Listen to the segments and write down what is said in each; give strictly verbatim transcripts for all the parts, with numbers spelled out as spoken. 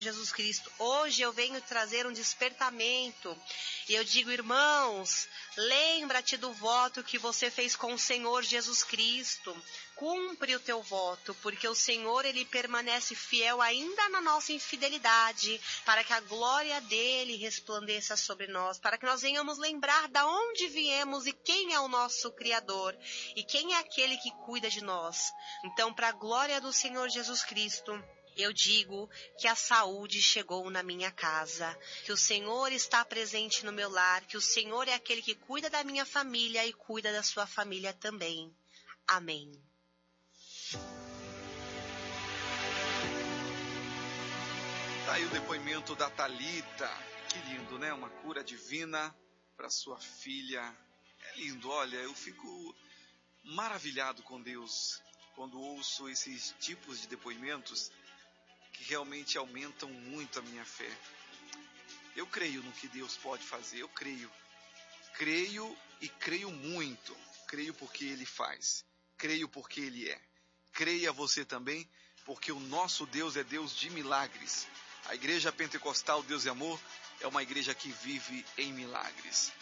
Jesus Cristo. Hoje eu venho trazer um despertamento e eu digo, irmãos, lembra-te do voto que você fez com o Senhor Jesus Cristo. Cumpre o teu voto, porque o Senhor, ele permanece fiel ainda na nossa infidelidade, para que a glória dele resplandeça sobre nós, para que nós venhamos lembrar da onde viemos e quem é o nosso Criador e quem é aquele que cuida de nós. Então, para a glória do Senhor Jesus Cristo, eu digo que a saúde chegou na minha casa, que o Senhor está presente no meu lar, que o Senhor é aquele que cuida da minha família e cuida da sua família também. Amém. Tá aí o depoimento da Thalita. Que lindo, né? Uma cura divina para sua filha. É lindo, olha, eu fico maravilhado com Deus quando ouço esses tipos de depoimentos que realmente aumentam muito a minha fé. Eu creio no que Deus pode fazer, eu creio. Creio e creio muito. Creio porque Ele faz. Creio porque Ele é. Creia você também, porque o nosso Deus é Deus de milagres. A Igreja Pentecostal Deus e Amor é uma igreja que vive em milagres.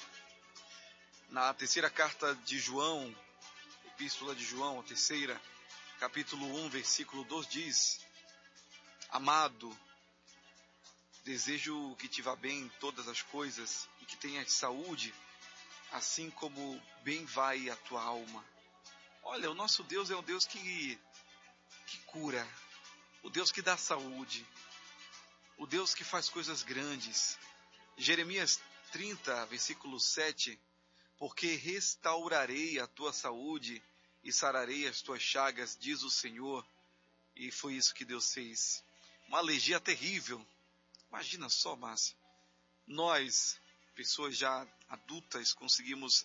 Na terceira carta de João, Epístola de João, a terceira, capítulo um, versículo dois diz: Amado, desejo que te vá bem em todas as coisas e que tenhas saúde, assim como bem vai a tua alma. Olha, o nosso Deus é um Deus que, que cura, o Deus que dá saúde, o Deus que faz coisas grandes. Jeremias trinta, versículo sete, porque restaurarei a tua saúde e sararei as tuas chagas, diz o Senhor. E foi isso que Deus fez. Uma alergia terrível. Imagina só, Márcia. Nós, pessoas já adultas, conseguimos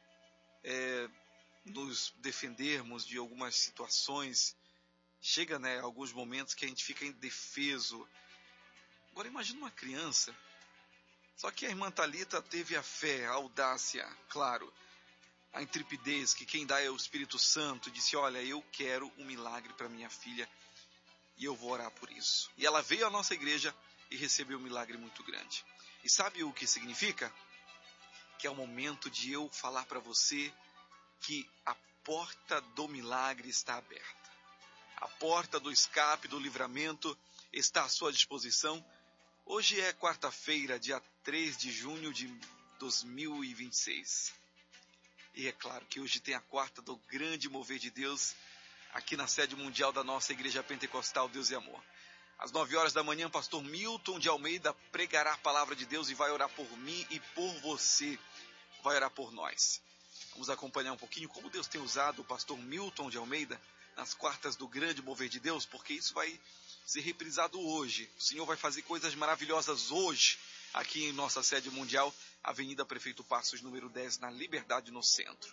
é, nos defendermos de algumas situações. Chega, né, alguns momentos que a gente fica indefeso. Agora imagina uma criança. Só que a irmã Thalita teve a fé, a audácia, claro, a intrepidez, que quem dá é o Espírito Santo. Disse, olha, eu quero um milagre para minha filha e eu vou orar por isso. E ela veio à nossa igreja e recebeu um milagre muito grande. E sabe o que significa? Que é o momento de eu falar para você que a porta do milagre está aberta. A porta do escape, do livramento está à sua disposição. Hoje é quarta-feira, dia três de junho de dois mil e vinte e seis. E é claro que hoje tem a quarta do grande mover de Deus aqui na sede mundial da nossa Igreja Pentecostal Deus e Amor. Às nove horas da manhã, pastor Milton de Almeida pregará a palavra de Deus e vai orar por mim e por você. Vai orar por nós. Vamos acompanhar um pouquinho como Deus tem usado o pastor Milton de Almeida nas quartas do grande mover de Deus, porque isso vai ser reprisado hoje. O Senhor vai fazer coisas maravilhosas hoje, aqui em nossa sede mundial, Avenida Prefeito Passos, número dez, na Liberdade, no centro.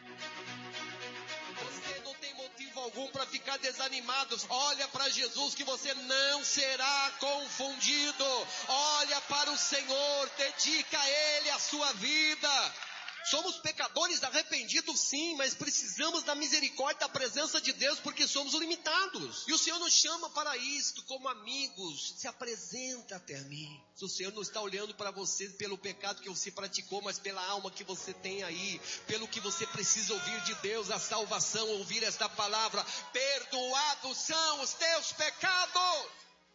Você não tem motivo algum para ficar desanimado. Olha para Jesus que você não será confundido. Olha para o Senhor, dedica a Ele a sua vida. Somos pecadores arrependidos, sim, mas precisamos da misericórdia, da presença de Deus, porque somos limitados. E o Senhor nos chama para isto, como amigos. Se apresenta até mim. O Senhor não está olhando para você pelo pecado que você praticou, mas pela alma que você tem aí, pelo que você precisa ouvir de Deus, a salvação, ouvir esta palavra: perdoados são os teus pecados.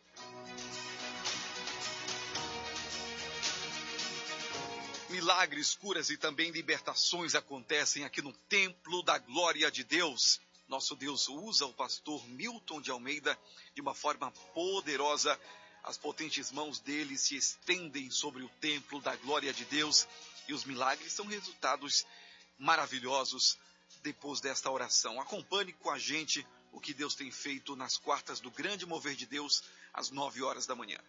Milagres, curas e também libertações acontecem aqui no Templo da Glória de Deus. Nosso Deus usa o pastor Milton de Almeida de uma forma poderosa. As potentes mãos dele se estendem sobre o Templo da Glória de Deus e os milagres são resultados maravilhosos depois desta oração. Acompanhe com a gente o que Deus tem feito nas quartas do grande mover de Deus às nove horas da manhã.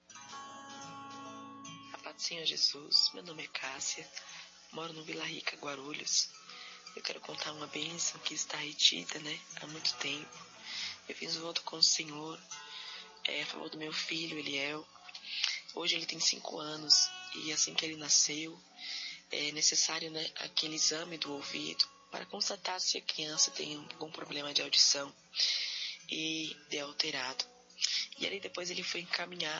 Senhor Jesus, meu nome é Cássia, moro no Vila Rica, Guarulhos. Eu quero contar uma bênção que está retida, né, há muito tempo. Eu fiz um voto com o Senhor, é, a favor do meu filho, Eliel. Hoje ele tem cinco anos e assim que ele nasceu, é necessário, né, aquele exame do ouvido para constatar se a criança tem algum problema de audição e de alterado. E aí depois ele foi encaminhado